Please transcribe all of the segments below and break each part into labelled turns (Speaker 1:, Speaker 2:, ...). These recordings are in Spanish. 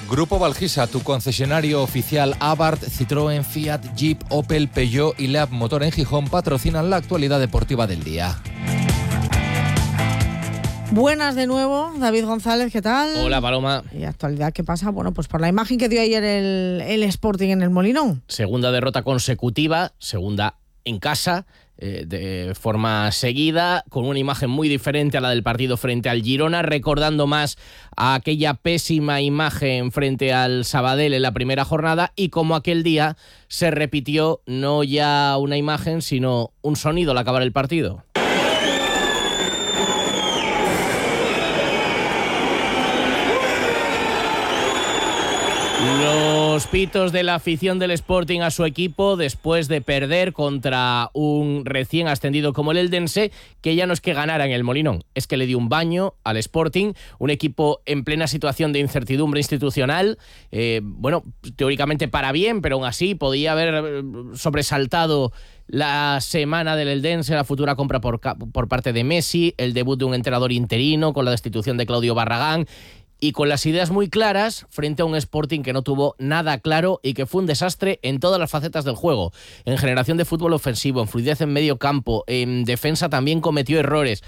Speaker 1: Grupo Valgisa, tu concesionario oficial Abarth, Citroën, Fiat, Jeep, Opel, Peugeot y Leap Motor en Gijón patrocinan la actualidad deportiva del día.
Speaker 2: Buenas de nuevo, David González, ¿qué tal?
Speaker 3: Hola, Paloma.
Speaker 2: ¿Y actualidad qué pasa? Bueno, pues por la imagen que dio ayer el Sporting en el Molinón.
Speaker 3: Segunda derrota consecutiva, segunda en casa, de forma seguida, con una imagen muy diferente a la del partido frente al Girona, recordando más a aquella pésima imagen frente al Sabadell en la primera jornada, y como aquel día se repitió no ya una imagen, sino un sonido al acabar el partido. Los pitos de la afición del Sporting a su equipo después de perder contra un recién ascendido como el Eldense, que ya no es que ganara en el Molinón, es que le dio un baño al Sporting, un equipo en plena situación de incertidumbre institucional, teóricamente para bien, pero aún así podía haber sobresaltado la semana del Eldense, la futura compra por parte de Messi, el debut de un entrenador interino con la destitución de Claudio Barragán, y con las ideas muy claras frente a un Sporting que no tuvo nada claro y que fue un desastre en todas las facetas del juego. En generación de fútbol ofensivo, en fluidez en medio campo, en defensa también cometió errores.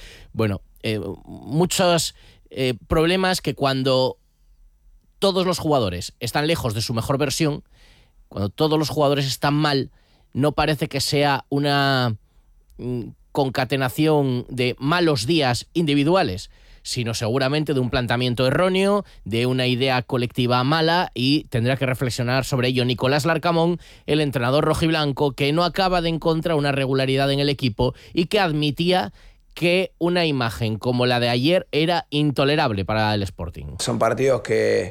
Speaker 3: Muchos problemas que cuando todos los jugadores están lejos de su mejor versión, cuando todos los jugadores están mal, no parece que sea una concatenación de malos días individuales, sino seguramente de un planteamiento erróneo, de una idea colectiva mala, y tendrá que reflexionar sobre ello Nicolás Larcamón, el entrenador rojiblanco, que no acaba de encontrar una regularidad en el equipo y que admitía que una imagen como la de ayer era intolerable para el Sporting.
Speaker 4: Son partidos que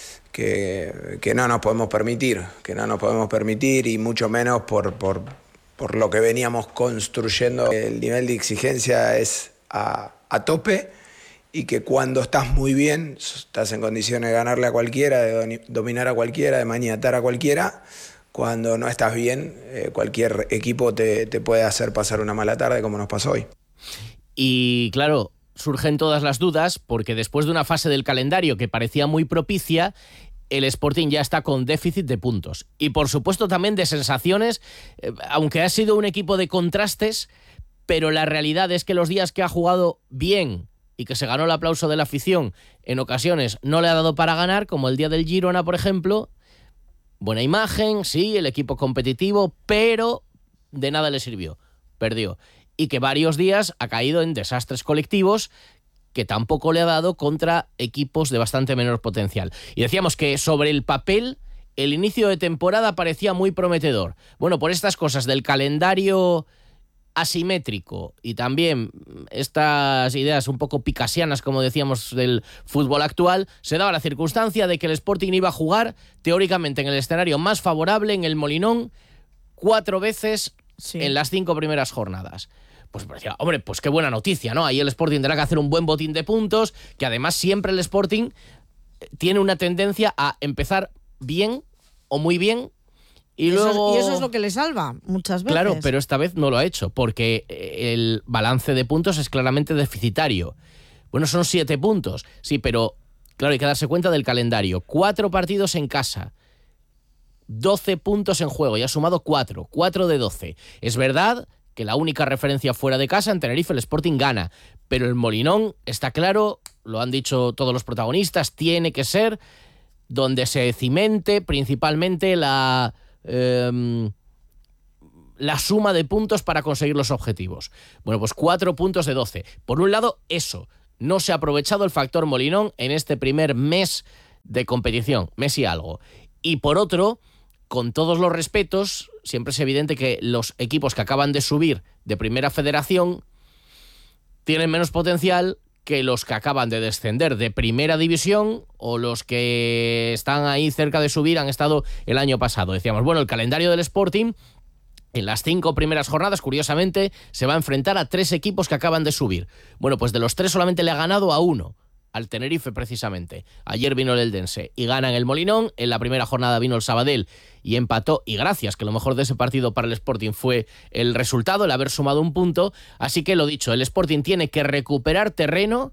Speaker 4: no nos podemos permitir, y mucho menos por lo que veníamos construyendo. El nivel de exigencia es a tope, y que cuando estás muy bien, estás en condiciones de ganarle a cualquiera, de dominar a cualquiera, de maniatar a cualquiera. Cuando no estás bien, cualquier equipo te puede hacer pasar una mala tarde, como nos pasó hoy.
Speaker 3: Y claro, surgen todas las dudas, porque después de una fase del calendario que parecía muy propicia, el Sporting ya está con déficit de puntos. Y por supuesto también de sensaciones, aunque ha sido un equipo de contrastes, pero la realidad es que los días que ha jugado bien y que se ganó el aplauso de la afición, en ocasiones no le ha dado para ganar, como el día del Girona, por ejemplo. Buena imagen, sí, el equipo competitivo, pero de nada le sirvió, perdió. Y que varios días ha caído en desastres colectivos que tampoco le ha dado contra equipos de bastante menor potencial. Y decíamos que sobre el papel el inicio de temporada parecía muy prometedor. Bueno, por estas cosas del calendario asimétrico y también estas ideas un poco picasianas, como decíamos, del fútbol actual, se daba la circunstancia de que el Sporting iba a jugar teóricamente en el escenario más favorable, en el Molinón, 4 veces en las 5 primeras jornadas. Pues parecía, hombre, pues qué buena noticia, ¿no? Ahí el Sporting tendrá que hacer un buen botín de puntos, que además siempre el Sporting tiene una tendencia a empezar bien o muy bien, y eso
Speaker 2: es lo que le salva muchas veces.
Speaker 3: Claro, pero esta vez no lo ha hecho, porque el balance de puntos es claramente deficitario. Bueno, son 7 puntos, sí, pero claro, hay que darse cuenta del calendario. 4 partidos en casa, 12 puntos en juego, y ha sumado 4 de 12. Es verdad que la única referencia fuera de casa, en Tenerife, el Sporting gana, pero el Molinón, está claro, lo han dicho todos los protagonistas, tiene que ser donde se cimente principalmente la suma de puntos para conseguir los objetivos. Bueno, pues 4 puntos de 12. Por un lado, eso. No se ha aprovechado el factor Molinón en este primer mes de competición, mes y algo. Y por otro, con todos los respetos, siempre es evidente que los equipos que acaban de subir de Primera Federación tienen menos potencial que los que acaban de descender de Primera División, o los que están ahí cerca de subir han estado el año pasado. Decíamos, bueno, el calendario del Sporting en las 5 primeras jornadas, curiosamente, se va a enfrentar a 3 equipos que acaban de subir. Bueno, pues de los 3 solamente le ha ganado a 1, al Tenerife precisamente. Ayer vino el Eldense y gana en el Molinón. En la primera jornada vino el Sabadell y empató, y gracias, que lo mejor de ese partido para el Sporting fue el resultado, el haber sumado un punto. Así que lo dicho, el Sporting tiene que recuperar terreno,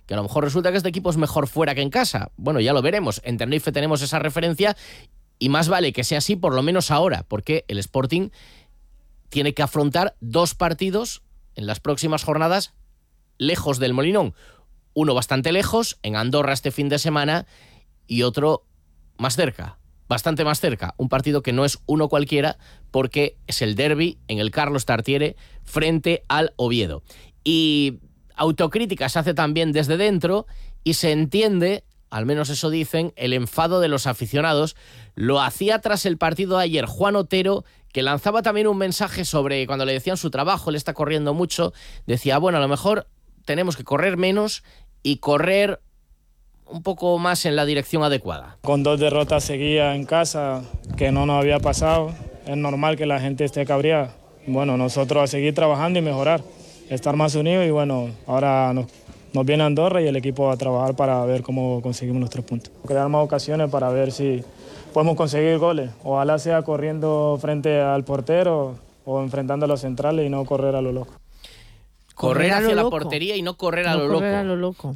Speaker 3: que a lo mejor resulta que este equipo es mejor fuera que en casa. Bueno, ya lo veremos. En Tenerife tenemos esa referencia y más vale que sea así por lo menos ahora, porque el Sporting tiene que afrontar 2 partidos en las próximas jornadas lejos del Molinón. Uno bastante lejos, en Andorra este fin de semana, y otro más cerca, bastante más cerca. Un partido que no es uno cualquiera, porque es el derbi en el Carlos Tartiere frente al Oviedo. Y autocrítica se hace también desde dentro y se entiende, al menos eso dicen, el enfado de los aficionados. Lo hacía tras el partido de ayer Juan Otero, que lanzaba también un mensaje sobre cuando le decían su trabajo, él está corriendo mucho, decía, bueno, a lo mejor tenemos que correr menos y correr un poco más en la dirección adecuada.
Speaker 5: Con 2 derrotas seguidas en casa, que no nos había pasado, es normal que la gente esté cabreada. Bueno, nosotros a seguir trabajando y mejorar, estar más unidos y bueno, ahora nos viene Andorra y el equipo va a trabajar para ver cómo conseguimos nuestros puntos. Crear más ocasiones para ver si podemos conseguir goles. Ojalá sea corriendo frente al portero o enfrentando a los centrales y no correr a lo loco.
Speaker 3: Correr hacia la portería y no correr a lo loco.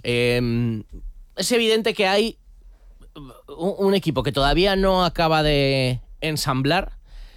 Speaker 3: Es evidente que hay un equipo que todavía no acaba de ensamblar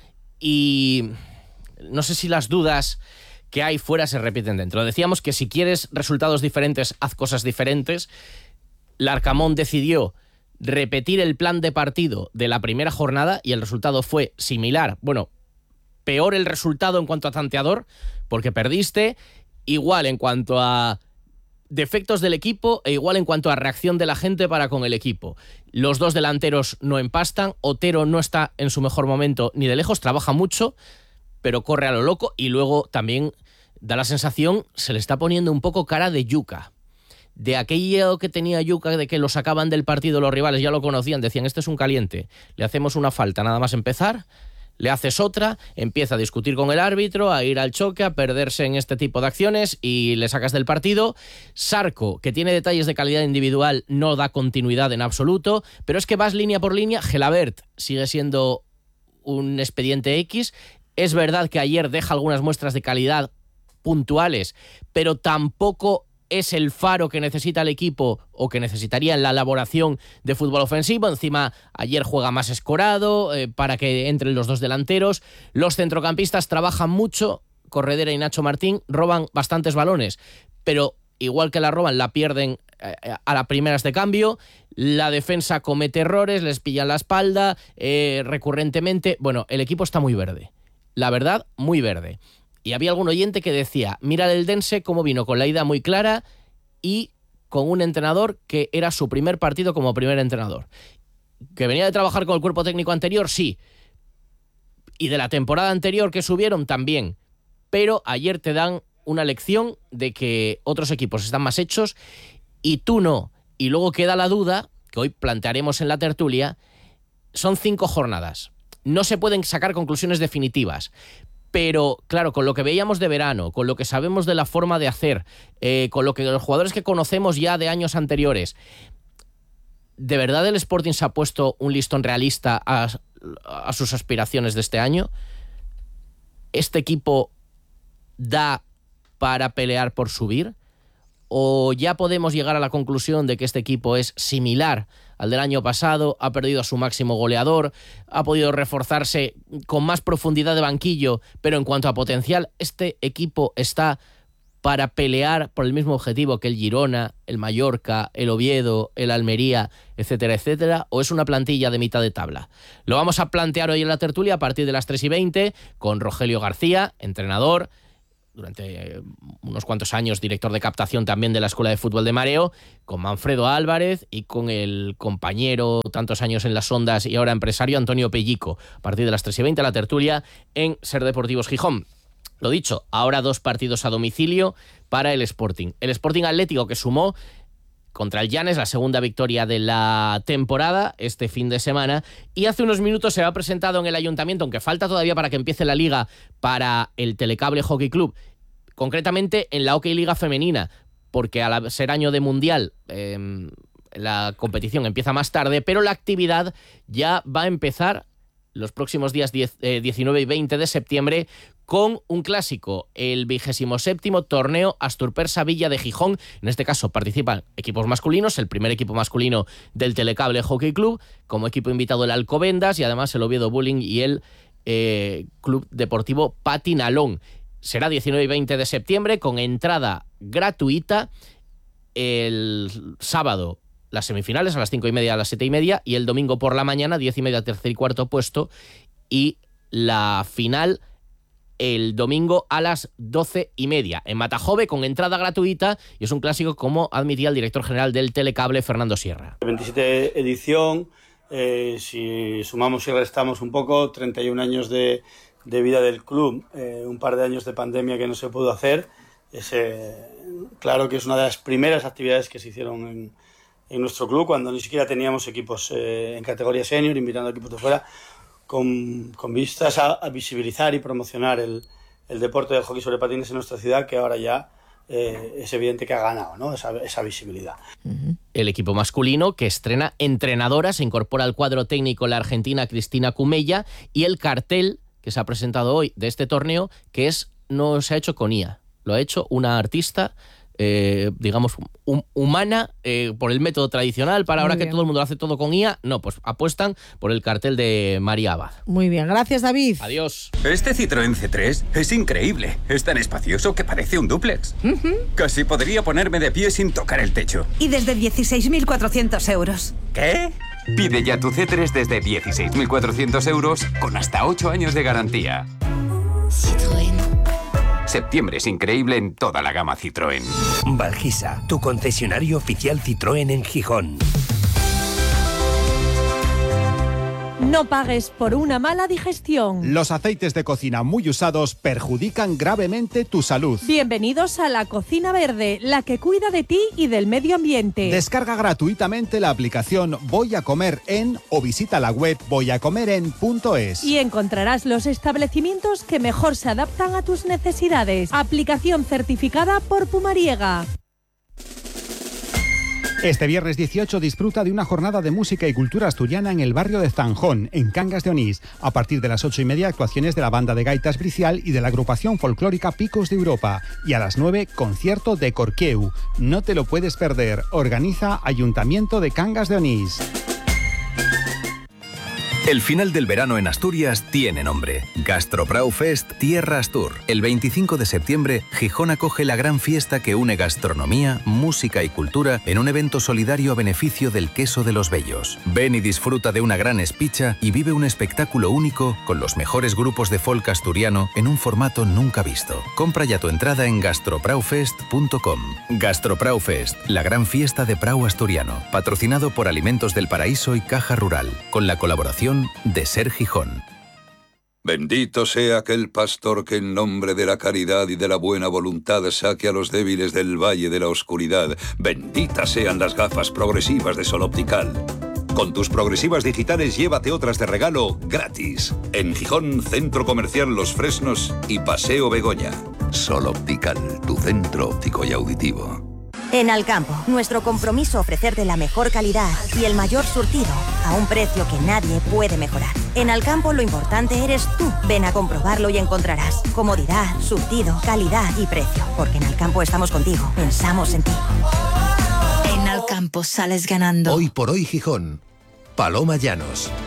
Speaker 3: y no sé si las dudas que hay fuera se repiten dentro. Decíamos que si quieres resultados diferentes, haz cosas diferentes. Larcamón decidió repetir el plan de partido de la primera jornada y el resultado fue similar. Bueno, peor el resultado en cuanto a tanteador, porque perdiste. Igual en cuanto a defectos del equipo e igual en cuanto a reacción de la gente para con el equipo. Los 2 delanteros no empastan. Otero no está en su mejor momento ni de lejos, trabaja mucho, pero corre a lo loco y luego también da la sensación, se le está poniendo un poco cara de yuca. De aquello que tenía yuca de que lo sacaban del partido los rivales, ya lo conocían, decían, este es un caliente, le hacemos una falta nada más empezar, le haces otra, empieza a discutir con el árbitro, a ir al choque, a perderse en este tipo de acciones y le sacas del partido. Sarco, que tiene detalles de calidad individual, no da continuidad en absoluto, pero es que vas línea por línea. Gelabert sigue siendo un expediente X. Es verdad que ayer deja algunas muestras de calidad puntuales, pero tampoco es el faro que necesita el equipo o que necesitaría en la elaboración de fútbol ofensivo. Encima, ayer juega más escorado para que entren los 2 delanteros. Los centrocampistas trabajan mucho. Corredera y Nacho Martín roban bastantes balones, pero igual que la roban, la pierden a las primeras de cambio. La defensa comete errores, les pillan la espalda recurrentemente. Bueno, el equipo está muy verde. La verdad, muy verde. Y había algún oyente que decía, mira el Eldense cómo vino con la idea muy clara y con un entrenador que era su primer partido como primer entrenador. ¿Que venía de trabajar con el cuerpo técnico anterior? Sí. Y de la temporada anterior que subieron también. Pero ayer te dan una lección de que otros equipos están más hechos y tú no. Y luego queda la duda, que hoy plantearemos en la tertulia, son 5 jornadas. No se pueden sacar conclusiones definitivas. Pero, claro, con lo que veíamos de verano, con lo que sabemos de la forma de hacer, con lo que los jugadores que conocemos ya de años anteriores, ¿de verdad el Sporting se ha puesto un listón realista a sus aspiraciones de este año? ¿Este equipo da para pelear por subir? ¿O ya podemos llegar a la conclusión de que este equipo es similar al del año pasado, ha perdido a su máximo goleador, ha podido reforzarse con más profundidad de banquillo, pero en cuanto a potencial, este equipo está para pelear por el mismo objetivo que el Girona, el Mallorca, el Oviedo, el Almería, etcétera, etcétera, o es una plantilla de mitad de tabla? Lo vamos a plantear hoy en la tertulia a partir de las 3:20 con Rogelio García, entrenador, durante unos cuantos años director de captación también de la Escuela de Fútbol de Mareo, con Manfredo Álvarez y con el compañero tantos años en las ondas y ahora empresario Antonio Pellico. A partir de las 3:20 la tertulia en Ser Deportivos Gijón. Lo dicho, ahora 2 partidos a domicilio para el Sporting. El Sporting Atlético, que sumó contra el Llanes la segunda victoria de la temporada este fin de semana, y hace unos minutos se ha presentado en el ayuntamiento, aunque falta todavía para que empiece la liga para el Telecable Hockey Club, concretamente en la Hockey Liga Femenina, porque al ser año de Mundial la competición empieza más tarde, pero la actividad ya va a empezar los próximos días 19 y 20 de septiembre con un clásico, el 27º torneo Asturpersa Villa de Gijón. En este caso participan equipos masculinos, el primer equipo masculino del Telecable Hockey Club, como equipo invitado el Alcobendas y además el Oviedo Bullying y el Club Deportivo Patinalón. Será 19 y 20 de septiembre con entrada gratuita. El sábado las semifinales a las 5:30, a las 7:30 y el domingo por la mañana 10:30, tercer y cuarto puesto, y la final el domingo a las 12:30 en Matajove con entrada gratuita, y es un clásico como admitía el director general del Telecable, Fernando Sierra.
Speaker 6: 27 edición, si sumamos y restamos un poco, 31 años de vida del club, un par de años de pandemia que no se pudo hacer. Claro que es una de las primeras actividades que se hicieron en nuestro club, cuando ni siquiera teníamos equipos en categoría senior, invitando a equipos de fuera, con vistas a visibilizar y promocionar el deporte del hockey sobre patines en nuestra ciudad, que ahora ya es evidente que ha ganado, ¿no? esa visibilidad.
Speaker 3: El equipo masculino, que estrena entrenadora, se incorpora al cuadro técnico la argentina Cristina Cumella, y el cartel que se ha presentado hoy de este torneo, que no se ha hecho con IA, lo ha hecho una artista digamos, humana, por el método tradicional. Para ahora que todo el mundo lo hace todo con IA, no, pues apuestan por el cartel de María Abad.
Speaker 2: Muy bien, gracias, David.
Speaker 3: Adiós.
Speaker 7: Este Citroën C3 es increíble. Es tan espacioso que parece un dúplex. Casi podría ponerme de pie sin tocar el techo.
Speaker 8: Y desde 16.400 euros.
Speaker 7: ¿Qué? Pide ya tu C3 desde 16.400 euros con hasta 8 años de garantía.
Speaker 9: Citroën.
Speaker 7: Septiembre es increíble en toda la gama Citroën.
Speaker 10: Valgisa, tu concesionario oficial Citroën en Gijón.
Speaker 11: No pagues por una mala digestión.
Speaker 12: Los aceites de cocina muy usados perjudican gravemente tu salud.
Speaker 11: Bienvenidos a la Cocina Verde, la que cuida de ti y del medio ambiente.
Speaker 12: Descarga gratuitamente la aplicación Voy a Comer En o visita la web voyacomeren.es.
Speaker 11: Y encontrarás los establecimientos que mejor se adaptan a tus necesidades. Aplicación certificada por Pumariega.
Speaker 12: Este viernes 18 disfruta de una jornada de música y cultura asturiana en el barrio de Zanjón, en Cangas de Onís. A partir de las 8:30, actuaciones de la banda de gaitas Bricial y de la agrupación folclórica Picos de Europa. Y a las 9, concierto de Corqueu. No te lo puedes perder. Organiza Ayuntamiento de Cangas de Onís.
Speaker 13: El final del verano en Asturias tiene nombre. Gastroprau Fest Tierra Astur. El 25 de septiembre, Gijón acoge la gran fiesta que une gastronomía, música y cultura en un evento solidario a beneficio del queso de los Bellos. Ven y disfruta de una gran espicha y vive un espectáculo único con los mejores grupos de folk asturiano en un formato nunca visto. Compra ya tu entrada en gastropraufest.com. Gastroprau Fest, la gran fiesta de Prau asturiano, patrocinado por Alimentos del Paraíso y Caja Rural, con la colaboración de Ser Gijón.
Speaker 14: Bendito sea aquel pastor que en nombre de la caridad y de la buena voluntad saque a los débiles del valle de la oscuridad. Benditas sean las gafas progresivas de Sol Optical. Con tus progresivas digitales llévate otras de regalo gratis. En Gijón, Centro Comercial Los Fresnos y Paseo Begoña. Sol Optical, tu centro óptico y auditivo.
Speaker 8: En Alcampo, nuestro compromiso ofrecerte la mejor calidad y el mayor surtido a un precio que nadie puede mejorar. En Alcampo lo importante eres tú. Ven a comprobarlo y encontrarás comodidad, surtido, calidad y precio. Porque en Alcampo estamos contigo, pensamos en ti.
Speaker 9: En Alcampo sales ganando.
Speaker 10: Hoy por hoy Gijón. Paloma Llanos.